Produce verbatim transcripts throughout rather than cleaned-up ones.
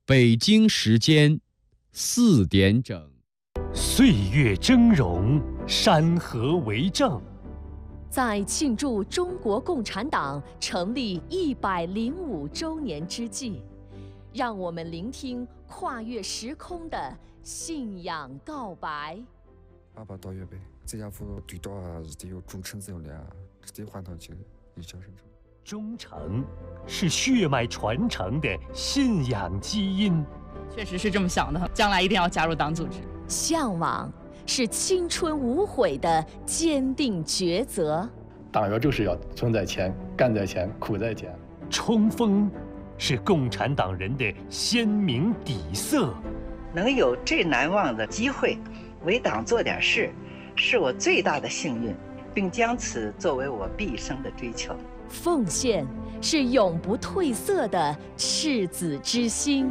北京时间四点整。 岁月峥嵘，山河为证。 在庆祝中国共产党成立一百零五周年之际，让我们聆听跨越时空的信仰告白。 爸爸到月呗，这家伙对到啊，得有忠诚正良，得换到就一小生成。 忠诚是血脉传承的信仰基因。 确实是这么想的，将来一定要加入党组织。 向往是青春无悔的坚定抉择。 党员就是要存在前，干在前，苦在前。 冲锋是共产党人的鲜明底色。 能有最难忘的机会为党做点事，是我最大的幸运，并将此作为我毕生的追求。 奉献是永不褪色的赤子之心。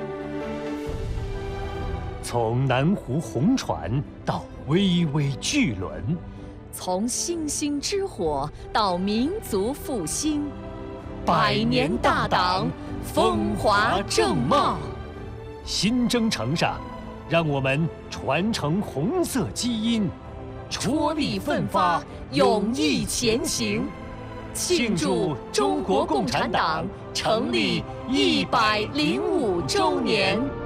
从南湖红船到巍巍巨轮， 从星星之火到民族复兴，百年大党风华正茂。 新征程上，让我们传承红色基因， 踔厉奋发，勇毅前行，庆祝中国共产党成立一百零五周年。